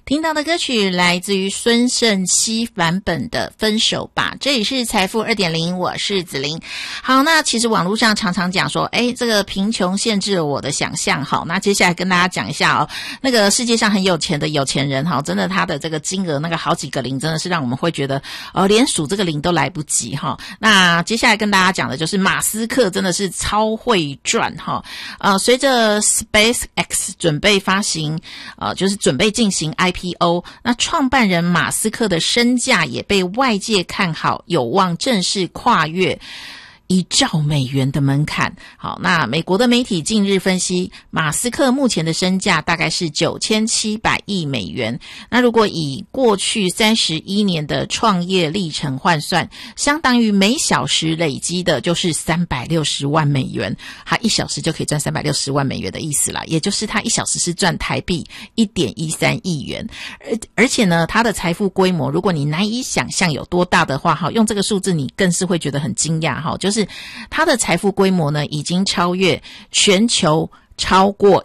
听到的歌曲来自于孙盛希版本的《分手吧》，这里是财富 2.0， 我是子琳。好，那其实网络上常常讲说，这个贫穷限制了我的想象。好，那接下来跟大家讲一下哦，那个世界上很有钱的有钱人，真的他的这个金额那个好几个零，真的是让我们会觉得连数这个零都来不及哈。那接下来跟大家讲的就是马斯克真的是超会赚哈。随着 SpaceX 准备发行就是准备进行 IPO， 那创办人马斯克的身价也被外界看好，有望正式跨越1兆美元的门槛。好，那美国的媒体近日分析，马斯克目前的身价大概是9700亿美元。那如果以过去31年的创业历程换算，相当于每小时累积的就是360万美元。他1小时就可以赚360万美元的意思啦，也就是他1小时是赚台币 1.13 亿元。而且呢，他的财富规模，如果你难以想象有多大的话，用这个数字你更是会觉得很惊讶，就是他的财富规模呢，已经超越全球超过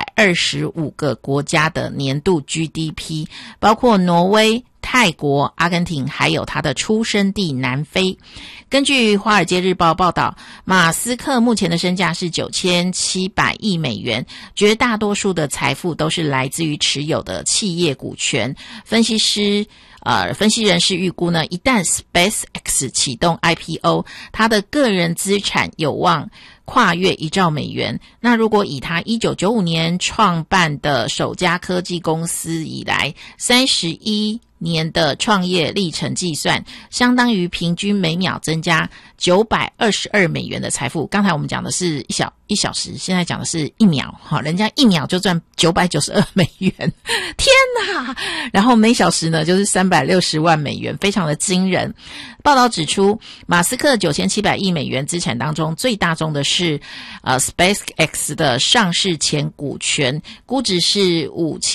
125个国家的年度 GDP， 包括挪威、泰国、阿根廷，还有他的出生地南非。根据《华尔街日报》报道，马斯克目前的身价是9700亿美元，绝大多数的财富都是来自于持有的企业股权。分析人士预估呢，一旦 SpaceX 启动 IPO， 他的个人资产有望跨越1兆美元。那如果以他1995年创办的首家科技公司以来31年的创业历程计算，相当于平均每秒增加922美元的财富。刚才我们讲的是一小时，现在讲的是1秒，人家1秒就赚992美元，天哪！然后每小时呢就是360万美元，非常的惊人。报道指出，马斯克9700亿美元资产当中，最大宗的是SpaceX 的上市前股权，估值是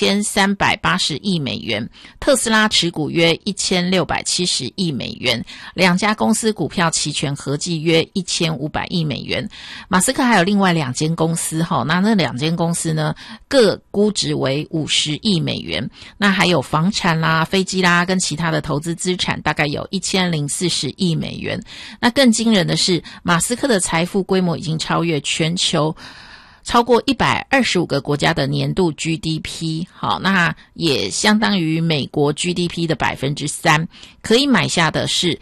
5380亿美元，特斯拉持股约1670亿美元，两家公司股票期权合计约1500亿美元。马斯克还有另外2间公司，那2间公司呢各估值为50亿美元。那还有房产啦、飞机啦跟其他的投资资产大概有1040亿美元。那更惊人的是，马斯克的财富规模已经超越全球超过125个国家的年度 GDP， 好，那也相当于美国 GDP 的 3%， 可以买下的是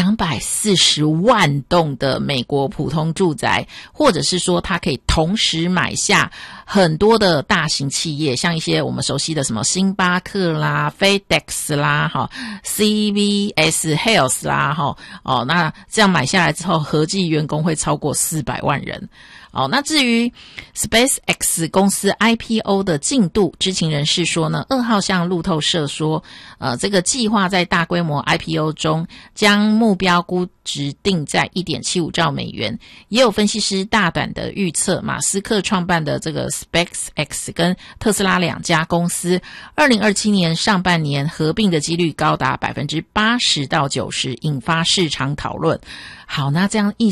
240万栋的美国普通住宅，或者是说它可以同时买下很多的大型企业，像一些我们熟悉的什么星巴克啦、FedEx 啦、CVS Health 啦，那这样买下来之后，合计员工会超过400万人。那至于 SpaceX 公司 IPO 的进度，知情人士说呢，2号向路透社说，这个计划在大规模 IPO 中将目标估值定在 1.75 兆美元。也有分析师大胆的预测，马斯克创办的这个 SpaceX 跟特斯拉2家公司2027年上半年合并的几率高达 80%到90%， 引发市场讨论。好，那这样意